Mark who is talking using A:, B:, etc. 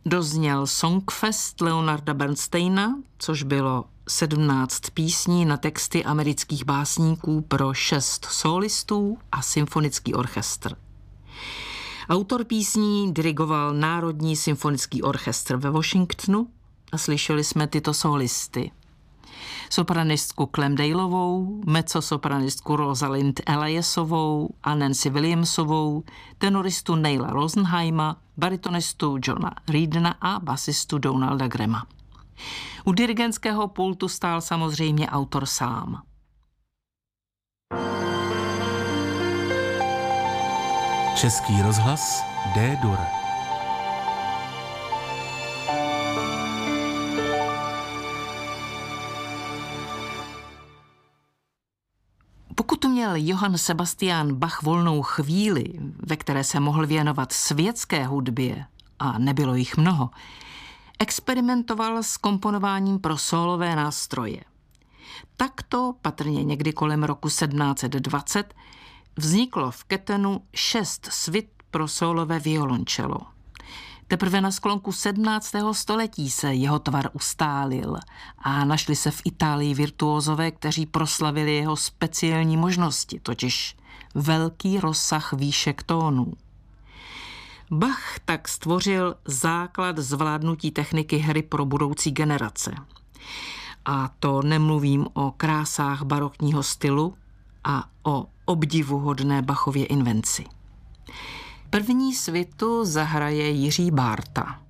A: dozněl Songfest Leonarda Bernsteina, což bylo 17 písní na texty amerických básníků pro 6 solistů a symfonický orchestr. Autor písní dirigoval Národní symfonický orchestr ve Washingtonu a slyšeli jsme tyto solisty. Sopranistku Clem Daleovou, mezzosopranistku Rosalind Eliasovou a Nancy Williamsovou, tenoristu Neila Rosenheima, baritonistu Johna Reedena a basistu Donalda Grahama. U dirigentského pultu stál samozřejmě autor sám.
B: Český rozhlas D-dur.
A: Pokud měl Johann Sebastian Bach volnou chvíli, ve které se mohl věnovat světské hudbě, a nebylo jich mnoho, experimentoval s komponováním pro sólové nástroje. Takto, patrně někdy kolem roku 1720, vzniklo v Kettenu 6 svit pro sólové violončelo. Teprve na sklonku 17. století se jeho tvar ustálil a našli se v Itálii virtuózové, kteří proslavili jeho speciální možnosti, totiž velký rozsah výšek tónů. Bach tak stvořil základ zvládnutí techniky hry pro budoucí generace. A to nemluvím o krásách barokního stylu a o obdivuhodné Bachově invenci. První svitu zahraje Jiří Bárta.